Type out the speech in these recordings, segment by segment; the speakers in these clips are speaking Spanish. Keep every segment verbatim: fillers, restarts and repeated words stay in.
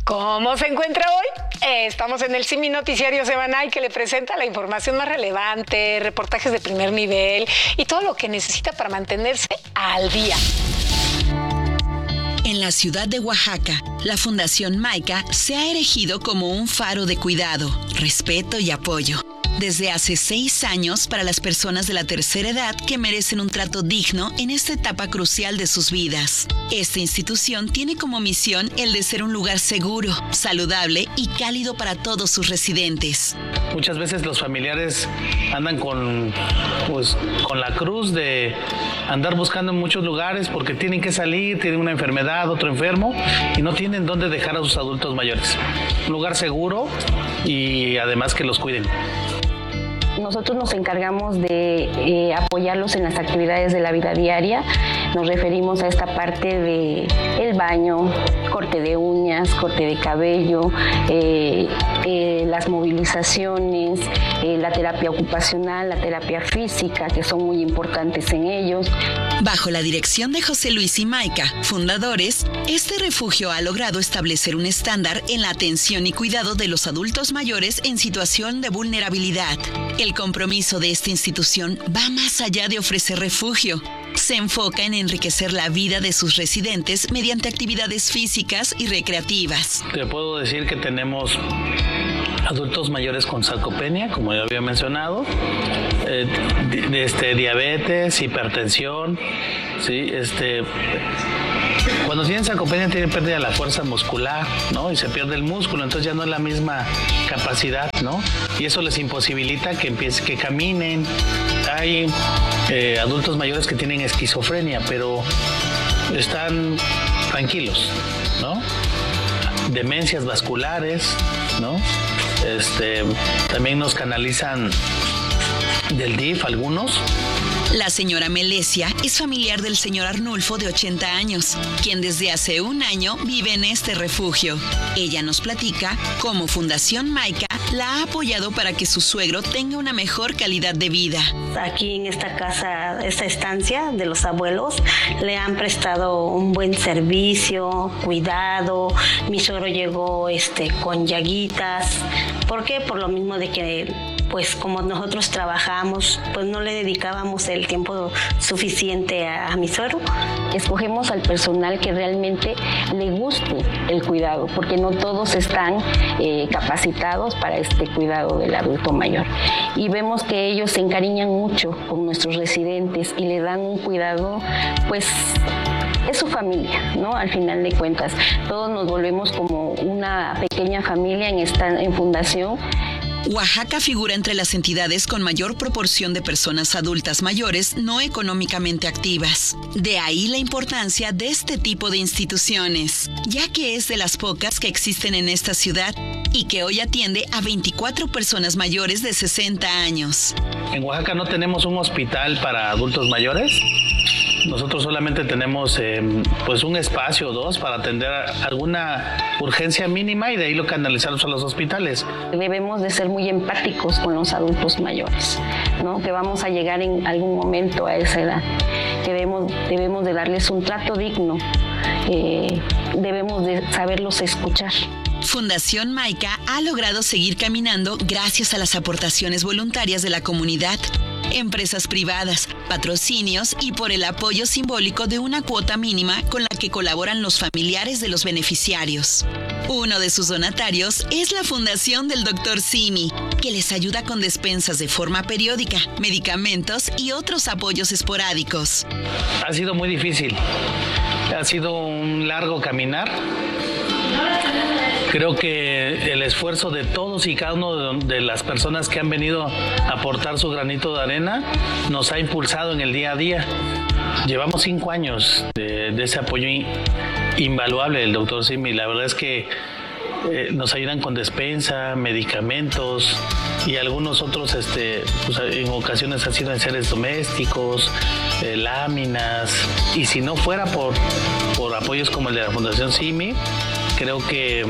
¿Cómo se encuentra hoy? Estamos en el Simi Noticiario Semanal, que le presenta la información más relevante, reportajes de primer nivel y todo lo que necesita para mantenerse al día. En la ciudad de Oaxaca, la Fundación Maica se ha erigido como un faro de cuidado, respeto y apoyo. Desde hace seis años para las personas de la tercera edad que merecen un trato digno en esta etapa crucial de sus vidas. Esta institución tiene como misión el de ser un lugar seguro, saludable y cálido para todos sus residentes. Muchas veces los familiares andan con, pues, con la cruz de andar buscando en muchos lugares porque tienen que salir, tienen una enfermedad, otro enfermo y no tienen dónde dejar a sus adultos mayores. Un lugar seguro y además que los cuiden. Nosotros nos encargamos de eh, apoyarlos en las actividades de la vida diaria. Nos referimos a esta parte de el baño, corte de uñas, corte de cabello, eh, eh, las movilizaciones, eh, la terapia ocupacional, la terapia física, que son muy importantes en ellos. Bajo la dirección de José Luis y Maica, fundadores, este refugio ha logrado establecer un estándar en la atención y cuidado de los adultos mayores en situación de vulnerabilidad. El compromiso de esta institución va más allá de ofrecer refugio. Se enfoca en enriquecer la vida de sus residentes mediante actividades físicas y recreativas. Te puedo decir que tenemos adultos mayores con sarcopenia, como ya había mencionado, eh, de, este, diabetes, hipertensión, ¿sí? este... Cuando tienen sarcopenia tienen pérdida de la fuerza muscular, ¿no? Y se pierde el músculo, entonces ya no es la misma capacidad, ¿no? Y eso les imposibilita que empiecen, que caminen. Hay eh, adultos mayores que tienen esquizofrenia, pero están tranquilos, ¿no? Demencias vasculares, ¿no? Este, también nos canalizan del D I F algunos. La señora Melesia es familiar del señor Arnulfo, de ochenta años, quien desde hace un año vive en este refugio. Ella nos platica cómo Fundación Maica la ha apoyado para que su suegro tenga una mejor calidad de vida. Aquí en esta casa, esta estancia de los abuelos, le han prestado un buen servicio, cuidado. Mi suegro llegó este, con llaguitas. ¿Por qué? Por lo mismo de que, pues como nosotros trabajamos, pues no le dedicábamos el tiempo suficiente a, a mi suegro. Escogemos al personal que realmente le guste el cuidado, porque no todos están eh, capacitados para este cuidado del adulto mayor. Y vemos que ellos se encariñan mucho con nuestros residentes y le dan un cuidado, pues es su familia, ¿no? Al final de cuentas, todos nos volvemos como una pequeña familia en esta en fundación. Oaxaca figura entre las entidades con mayor proporción de personas adultas mayores no económicamente activas. De ahí la importancia de este tipo de instituciones, ya que es de las pocas que existen en esta ciudad y que hoy atiende a veinticuatro personas mayores de sesenta años. En Oaxaca no tenemos un hospital para adultos mayores. Nosotros solamente tenemos eh, pues un espacio o dos para atender alguna urgencia mínima y de ahí lo canalizamos a los hospitales. Debemos de ser muy empáticos con los adultos mayores, ¿no? Que vamos a llegar en algún momento a esa edad, que debemos, debemos de darles un trato digno, eh, debemos de saberlos escuchar. Fundación Maica ha logrado seguir caminando gracias a las aportaciones voluntarias de la comunidad, empresas privadas, patrocinios y por el apoyo simbólico de una cuota mínima con la que colaboran los familiares de los beneficiarios. Uno de sus donatarios es la Fundación del doctor Simi, que les ayuda con despensas de forma periódica, medicamentos y otros apoyos esporádicos. Ha sido muy difícil, ha sido un largo caminar. Creo que el esfuerzo de todos y cada uno de las personas que han venido a aportar su granito de arena nos ha impulsado en el día a día. Llevamos cinco años de, de ese apoyo invaluable del doctor Simi. La verdad es que eh, nos ayudan con despensa, medicamentos y algunos otros, este, pues, en ocasiones han sido enseres domésticos, eh, láminas. Y si no fuera por, por apoyos como el de la Fundación Simi, creo que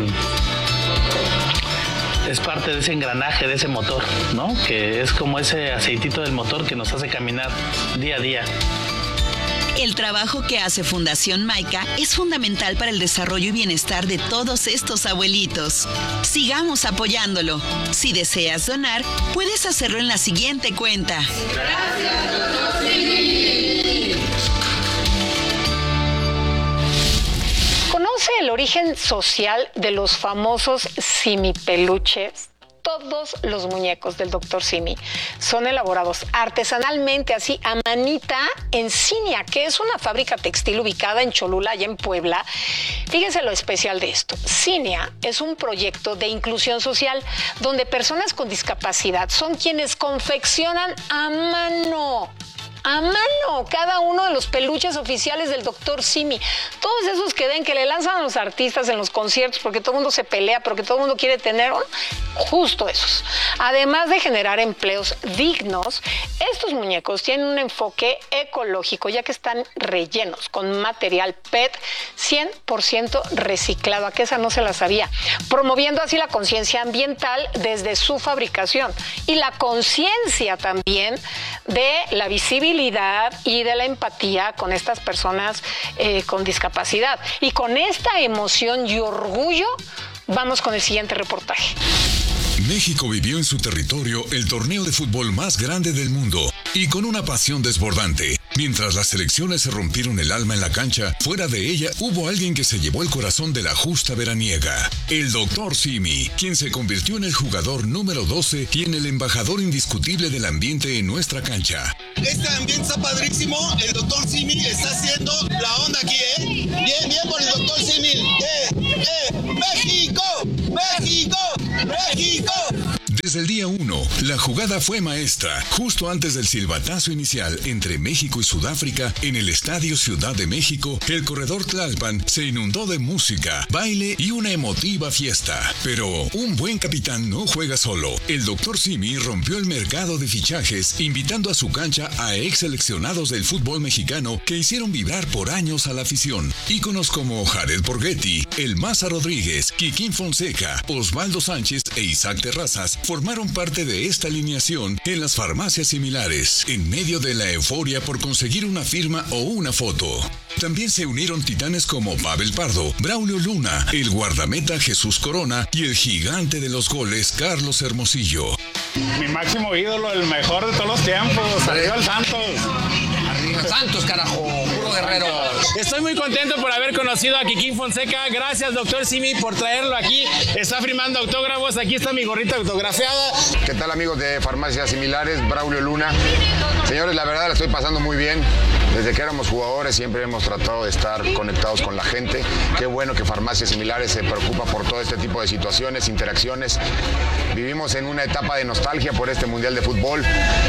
es parte de ese engranaje, de ese motor, ¿no? Que es como ese aceitito del motor que nos hace caminar día a día. El trabajo que hace Fundación Maika es fundamental para el desarrollo y bienestar de todos estos abuelitos. Sigamos apoyándolo. Si deseas donar, puedes hacerlo en la siguiente cuenta. Gracias, doctor Simi. ¿Conoce el origen social de los famosos simipeluches? Todos los muñecos del doctor Simi son elaborados artesanalmente, así a manita, en Cinia, que es una fábrica textil ubicada en Cholula, allá en Puebla. Fíjense lo especial de esto. Cinia es un proyecto de inclusión social donde personas con discapacidad son quienes confeccionan a mano. A mano, cada uno de los peluches oficiales del doctor Simi. Todos esos que ven que le lanzan a los artistas en los conciertos porque todo el mundo se pelea, porque todo el mundo quiere tener, justo esos. Además de generar empleos dignos, estos muñecos tienen un enfoque ecológico, ya que están rellenos con material P E T cien por ciento reciclado. ¿A qué esa no se la sabía? Promoviendo así la conciencia ambiental desde su fabricación y la conciencia también de la visibilidad y de la empatía con estas personas eh, con discapacidad. Y con esta emoción y orgullo, vamos con el siguiente reportaje. México vivió en su territorio el torneo de fútbol más grande del mundo y con una pasión desbordante. Mientras las selecciones se rompieron el alma en la cancha, fuera de ella hubo alguien que se llevó el corazón de la justa veraniega. El doctor Simi, quien se convirtió en el jugador número doce y en el embajador indiscutible del ambiente en nuestra cancha. Este ambiente está padrísimo, el doctor Simi está haciendo la onda aquí, ¿eh? Bien, bien por el doctor Simi. ¡Eh, eh! ¡México! ¡México! ¡México! Desde el día uno, la jugada fue maestra. Justo antes del silbatazo inicial entre México y Sudáfrica, en el Estadio Ciudad de México, el corredor Tlalpan se inundó de música, baile y una emotiva fiesta. Pero un buen capitán no juega solo. El doctor Simi rompió el mercado de fichajes, invitando a su cancha a ex seleccionados del fútbol mexicano que hicieron vibrar por años a la afición. Íconos como Jared Borghetti, El Maza Rodríguez, Kikín Fonseca, Osvaldo Sánchez e Isaac Terrazas formaron parte de esta alineación en las farmacias similares, en medio de la euforia por conseguir una firma o una foto. También se unieron titanes como Pavel Pardo, Braulio Luna, el guardameta Jesús Corona y el gigante de los goles Carlos Hermosillo. Mi máximo ídolo, el mejor de todos los tiempos, arriba el Santos. Arriba Santos, carajo, puro guerrero. Estoy muy contento por haber conocido a Kikín Fonseca. Gracias, doctor Simi, por traerlo aquí. Está firmando autógrafos. Aquí está mi gorrita autografiada. ¿Qué tal, amigos de Farmacias Similares? Braulio Luna. Señores, la verdad la estoy pasando muy bien. Desde que éramos jugadores siempre hemos tratado de estar conectados con la gente. Qué bueno que Farmacias Similares se preocupa por todo este tipo de situaciones, interacciones. Vivimos en una etapa de nostalgia por este Mundial de Fútbol.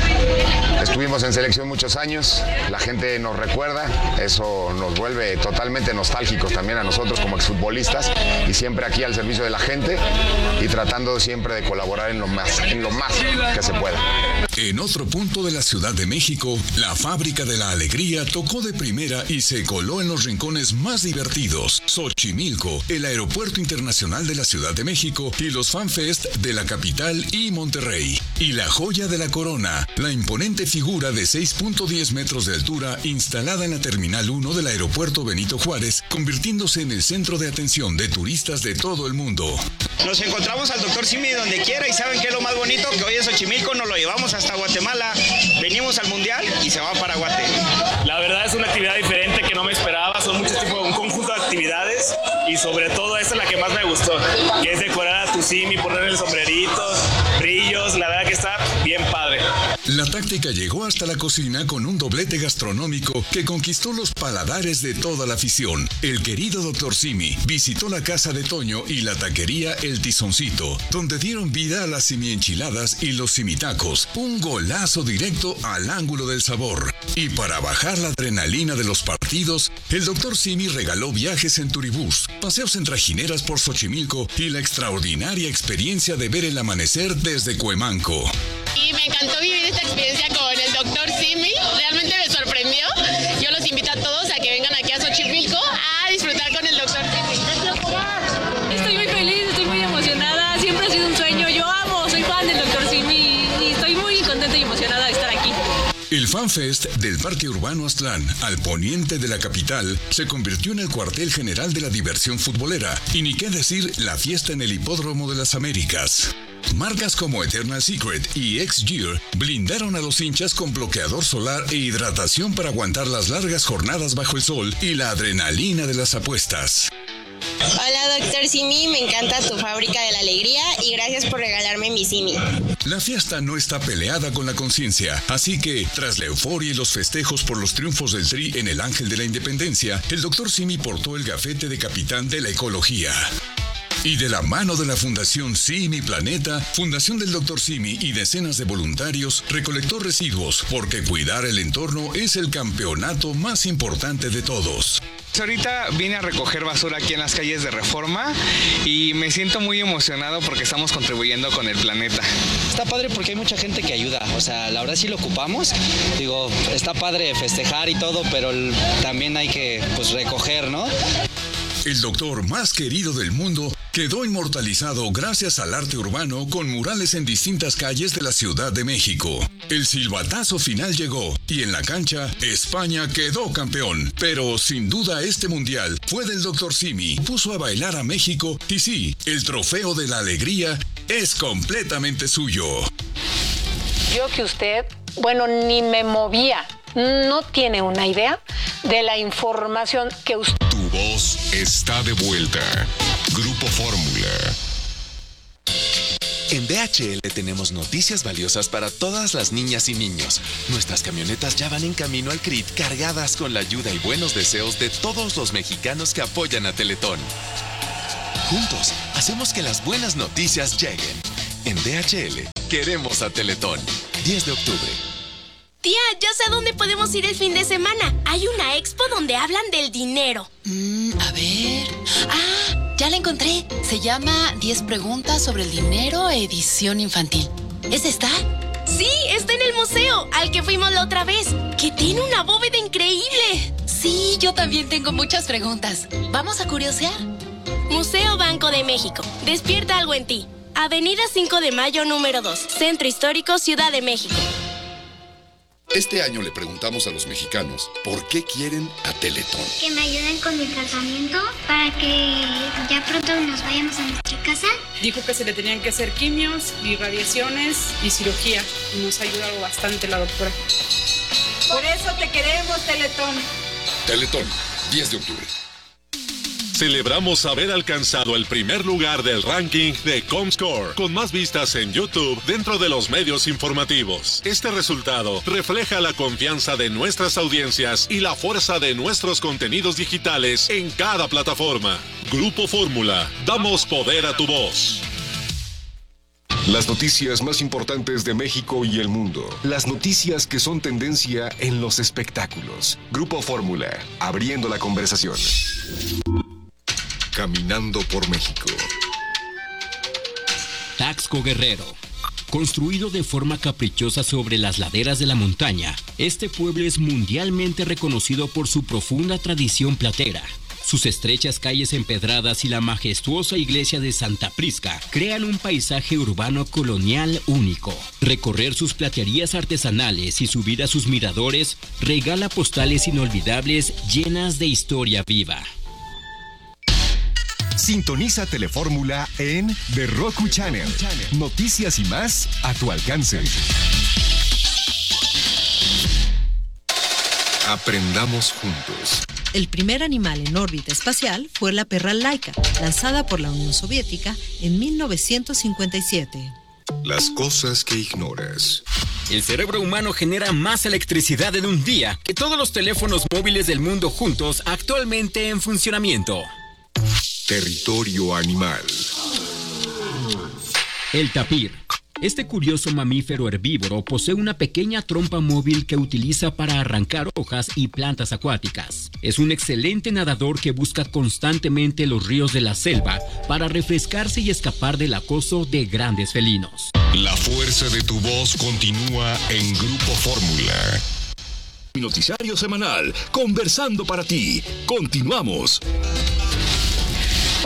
Estuvimos en selección muchos años, la gente nos recuerda, eso nos vuelve totalmente nostálgicos también a nosotros como exfutbolistas y siempre aquí al servicio de la gente y tratando siempre de colaborar en lo más, en lo más que se pueda. En otro punto de la Ciudad de México, la Fábrica de la Alegría tocó de primera y se coló en los rincones más divertidos. Xochimilco, el Aeropuerto Internacional de la Ciudad de México y los FanFest de la capital y Monterrey. Y la joya de la corona, la imponente figura de seis punto diez metros de altura instalada en la Terminal uno del Aeropuerto Benito Juárez, convirtiéndose en el centro de atención de turistas de todo el mundo. Nos encontramos al doctor Simi donde quiera y ¿saben qué es lo más bonito? Que hoy en Xochimilco nos lo llevamos hasta Guatemala. Venimos al Mundial y se va para Guate. La verdad es una actividad diferente que no me esperaba. Son muchos tipos, un conjunto de actividades y sobre todo esa es la que más me gustó, que es decorar a tu Simi, ponerle sombreritos, brillos. La verdad que está bien padre. La táctica llegó hasta la cocina con un doblete gastronómico que conquistó los paladares de toda la afición. El querido doctor Simi visitó la casa de Toño y la taquería El Tizoncito, donde dieron vida a las simienchiladas y los simitacos. Un golazo directo al ángulo del sabor. Y para bajar la adrenalina de los partidos, el doctor Simi regaló viajes en turibús, paseos en trajineras por Xochimilco y la extraordinaria experiencia de ver el amanecer desde Cuemanco. Y me encantó vivir esta experiencia con el doctor Simi, realmente me sorprendió. Yo los invito a todos a que vengan aquí a Xochimilco a disfrutar con el doctor Simi. Estoy muy feliz, estoy muy emocionada, siempre ha sido un sueño. Yo amo, soy fan del doctor Simi y estoy muy contenta y emocionada de estar aquí. El FanFest del Parque Urbano Aztlán, al poniente de la capital, se convirtió en el cuartel general de la diversión futbolera, y ni qué decir la fiesta en el Hipódromo de las Américas. Marcas como Eternal Secret y X-Gear blindaron a los hinchas con bloqueador solar e hidratación para aguantar las largas jornadas bajo el sol y la adrenalina de las apuestas. Hola, doctor Simi, me encanta tu fábrica de la alegría y gracias por regalarme mi Simi. La fiesta no está peleada con la conciencia, así que, tras la euforia y los festejos por los triunfos del Tri en el Ángel de la Independencia, el doctor Simi portó el gafete de capitán de la ecología. Y de la mano de la Fundación Simi Planeta, Fundación del doctor Simi y decenas de voluntarios, recolectó residuos, porque cuidar el entorno es el campeonato más importante de todos. Ahorita vine a recoger basura aquí en las calles de Reforma y me siento muy emocionado porque estamos contribuyendo con el planeta. Está padre porque hay mucha gente que ayuda, o sea, la verdad sí lo ocupamos. Digo, está padre festejar y todo, pero también hay que, pues, recoger, ¿no? El doctor más querido del mundo quedó inmortalizado gracias al arte urbano con murales en distintas calles de la Ciudad de México. El silbatazo final llegó y en la cancha España quedó campeón. Pero sin duda este mundial fue del doctor Simi. Puso a bailar a México y sí, el trofeo de la alegría es completamente suyo. Yo que usted, bueno, ni me movía. No tiene una idea de la información que usted... Tu voz está de vuelta. Grupo Fórmula. En D H L tenemos noticias valiosas para todas las niñas y niños. Nuestras camionetas ya van en camino al C R I T cargadas con la ayuda y buenos deseos de todos los mexicanos que apoyan a Teletón. Juntos, hacemos que las buenas noticias lleguen. En D H L, queremos a Teletón. diez de octubre. Tía, ya sé a dónde podemos ir el fin de semana. Hay una expo donde hablan del dinero. Mm, a ver... ¡Ah! Ya la encontré. Se llama diez preguntas sobre el dinero, edición infantil. ¿Es esta? Sí, está en el museo, al que fuimos la otra vez. Que tiene una bóveda increíble. Sí, yo también tengo muchas preguntas. ¿Vamos a curiosear? Museo Banco de México. Despierta algo en ti. Avenida cinco de mayo, número dos. Centro Histórico, Ciudad de México. Este año le preguntamos a los mexicanos por qué quieren a Teletón. Que me ayuden con mi tratamiento para que ya pronto nos vayamos a nuestra casa. Dijo que se le tenían que hacer quimios, irradiaciones y cirugía. Y nos ha ayudado bastante la doctora. Por eso te queremos, Teletón. Teletón, diez de octubre. Celebramos haber alcanzado el primer lugar del ranking de Comscore, con más vistas en YouTube dentro de los medios informativos. Este resultado refleja la confianza de nuestras audiencias y la fuerza de nuestros contenidos digitales en cada plataforma. Grupo Fórmula, damos poder a tu voz. Las noticias más importantes de México y el mundo. Las noticias que son tendencia en los espectáculos. Grupo Fórmula, abriendo la conversación. Caminando por México. Taxco Guerrero. Construido de forma caprichosa sobre las laderas de la montaña, este pueblo es mundialmente reconocido por su profunda tradición platera. Sus estrechas calles empedradas y la majestuosa iglesia de Santa Prisca crean un paisaje urbano colonial único. Recorrer sus platerías artesanales y subir a sus miradores regala postales inolvidables llenas de historia viva. Sintoniza Telefórmula en The Roku Channel. Noticias y más a tu alcance. Aprendamos juntos. El primer animal en órbita espacial fue la perra Laika, lanzada por la Unión Soviética en mil novecientos cincuenta y siete. Las cosas que ignoras. El cerebro humano genera más electricidad en un día que todos los teléfonos móviles del mundo juntos actualmente en funcionamiento. Territorio animal. El tapir. Este curioso mamífero herbívoro posee una pequeña trompa móvil que utiliza para arrancar hojas y plantas acuáticas. Es un excelente nadador que busca constantemente los ríos de la selva para refrescarse y escapar del acoso de grandes felinos. La fuerza de tu voz continúa en Grupo Fórmula. Noticiario semanal, conversando para ti. Continuamos. Pues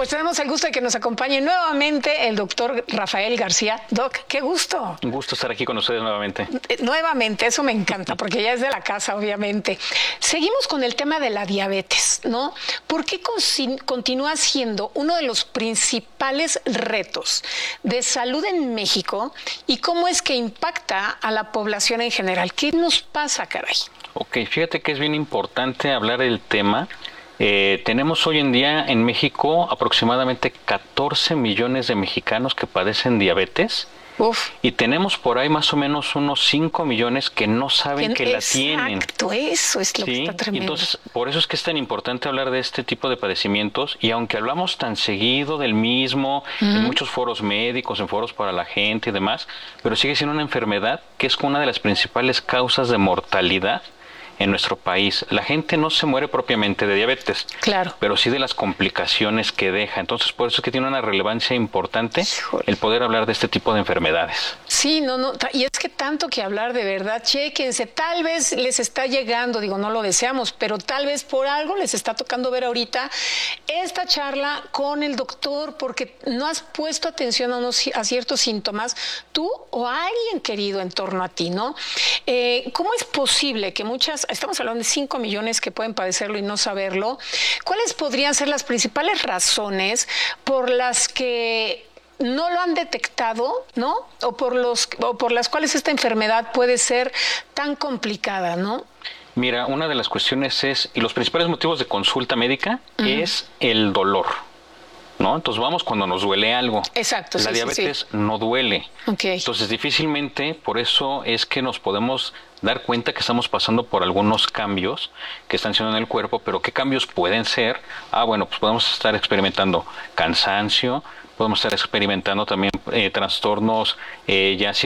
Pues tenemos el gusto de que nos acompañe nuevamente el doctor Rafael García. Doc, qué gusto. Un gusto estar aquí con ustedes nuevamente. Eh, Nuevamente, eso me encanta, porque ya es de la casa, obviamente. Seguimos con el tema de la diabetes, ¿no? ¿Por qué con- continúa siendo uno de los principales retos de salud en México y cómo es que impacta a la población en general? ¿Qué nos pasa, caray? Ok, fíjate que es bien importante hablar del tema. Eh, tenemos hoy en día en México aproximadamente catorce millones de mexicanos que padecen diabetes. Uf. Y tenemos por ahí más o menos unos cinco millones que no saben que la tienen. Exacto, eso es lo que Sí, está y tremendo. entonces por eso es que es tan importante hablar de este tipo de padecimientos, y aunque hablamos tan seguido del mismo, en Ujú. muchos foros médicos, en foros para la gente y demás, pero sigue siendo una enfermedad que es una de las principales causas de mortalidad en nuestro país. La gente no se muere propiamente de diabetes, claro, pero sí de las complicaciones que deja. Entonces, por eso es que tiene una relevancia importante el poder hablar de este tipo de enfermedades. Sí, no, no, ta- y es que tanto que hablar, de verdad, chéquense, tal vez les está llegando, digo, no lo deseamos, pero tal vez por algo les está tocando ver ahorita esta charla con el doctor, porque no has puesto atención a, unos, a ciertos síntomas, tú o alguien querido en torno a ti, ¿no? Eh, ¿Cómo es posible que muchas, estamos hablando de cinco millones que pueden padecerlo y no saberlo, cuáles podrían ser las principales razones por las que no lo han detectado, ¿no? O por los o por las cuales esta enfermedad puede ser tan complicada, ¿no? Mira, una de las cuestiones es, y los principales motivos de consulta médica Ujú. es el dolor, ¿no? Entonces vamos cuando nos duele algo. Exacto, La sí, sí, diabetes sí. no duele. Ok. Entonces difícilmente, por eso es que nos podemos dar cuenta que estamos pasando por algunos cambios que están siendo en el cuerpo, pero ¿qué cambios pueden ser? Ah, bueno, pues podemos estar experimentando cansancio, podemos estar experimentando también eh, trastornos eh, ya